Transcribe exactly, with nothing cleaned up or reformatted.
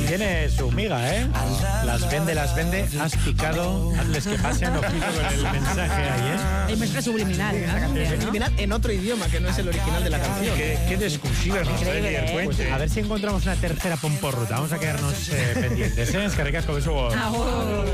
Tiene su miga, ¿eh? Las vende, las vende. Has picado. Hazles que pasen. Ojito con el mensaje ahí, ¿eh? El mensaje subliminal. ¿no? Subliminal en otro idioma que no es el original de la canción. Qué, qué discusiones nos trae Increíble, el ¿eh? cuento. Pues a ver si encontramos una tercera pomporruta. Vamos a quedarnos eh, pendientes, ¿eh? Es que ricas con eso. Ahora.